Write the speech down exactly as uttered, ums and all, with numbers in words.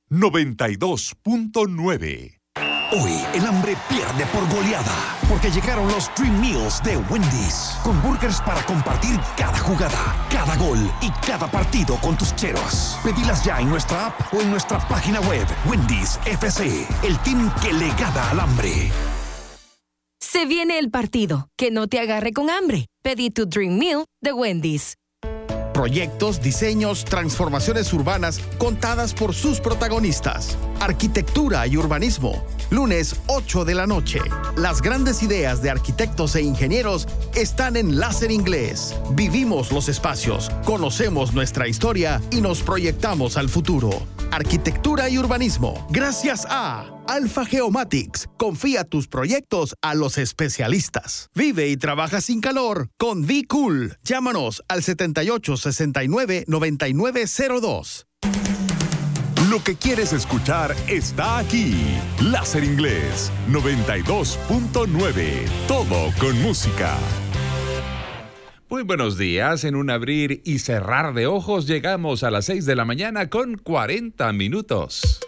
noventa y dos punto nueve. Hoy el hambre pierde por goleada, porque llegaron los Dream Meals de Wendy's, con burgers para compartir cada jugada, cada gol y cada partido con tus cheros. Pedilas ya en nuestra app o en nuestra página web. Wendy's F C, el team que le gana al hambre. Se viene el partido, que no te agarre con hambre. Pedí tu Dream Meal de Wendy's. Proyectos, diseños, transformaciones urbanas contadas por sus protagonistas. Arquitectura y urbanismo. Lunes ocho de la noche. Las grandes ideas de arquitectos e ingenieros están en Láser Inglés. Vivimos los espacios, conocemos nuestra historia y nos proyectamos al futuro. Arquitectura y urbanismo. Gracias a Alpha Geomatics. Confía tus proyectos a los especialistas. Vive y trabaja sin calor con Be Cool. Llámanos al setenta y ocho, sesenta y nueve, noventa y nueve cero dos. Lo que quieres escuchar está aquí. Láser Inglés noventa y dos punto nueve. Todo con música. Muy buenos días. En un abrir y cerrar de ojos llegamos a las seis de la mañana con cuarenta minutos.